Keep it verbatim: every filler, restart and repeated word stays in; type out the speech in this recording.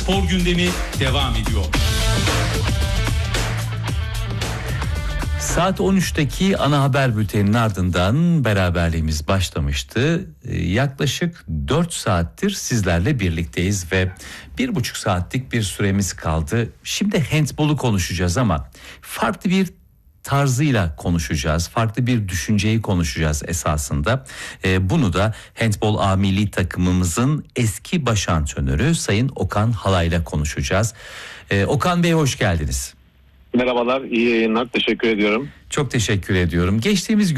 Spor gündemi devam ediyor. Saat on üçteki ana haber bülteninin ardından beraberliğimiz başlamıştı. Yaklaşık dört saattir sizlerle birlikteyiz ve bir buçuk saatlik bir süremiz kaldı. Şimdi handbolu konuşacağız ama farklı bir tarzıyla konuşacağız. Farklı bir düşünceyi konuşacağız esasında. Ee, bunu da handbol A milli takımımızın eski baş antrenörü Sayın Okan Halay'la konuşacağız. Ee, Okan Bey hoş geldiniz. Merhabalar, iyi yayınlar. Teşekkür ediyorum. Çok teşekkür ediyorum. Geçtiğimiz